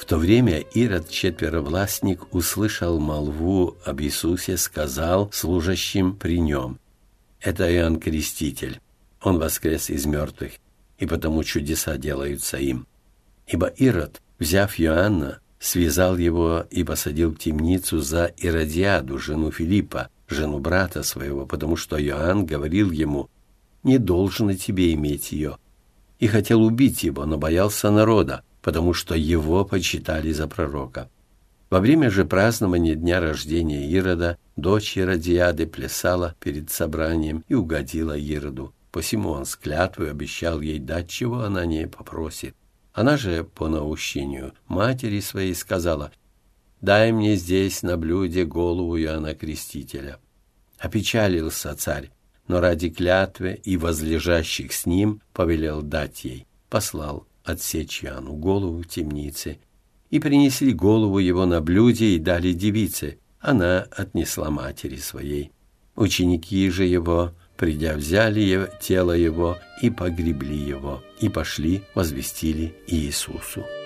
то время Ирод Четверовластник услышал молву об Иисусе, сказал служащим при нем: «Это Иоанн Креститель, он воскрес из мертвых, и потому чудеса делаются им». Ибо Ирод, взяв Иоанна, связал его и посадил в темницу за Иродиаду, жену Филиппа, жену брата своего, потому что Иоанн говорил ему: «Не должно тебе иметь ее». И хотел убить его, но боялся народа, потому что его почитали за пророка. Во время же празднования дня рождения Ирода дочь Иродиады плясала перед собранием и угодила Ироду. Посему он с клятвой обещал ей дать, чего она не попросит. Она же по наущению матери своей сказала: «Дай мне здесь на блюде голову Иоанна Крестителя». Опечалился царь, но ради клятвы и возлежащих с ним повелел дать ей. Послал отсечь Иоанну голову в темнице, и принесли голову его на блюде и дали девице. Она отнесла матери своей. Ученики же его, придя, взяли тело его и погребли его, и пошли, возвестили Иисусу.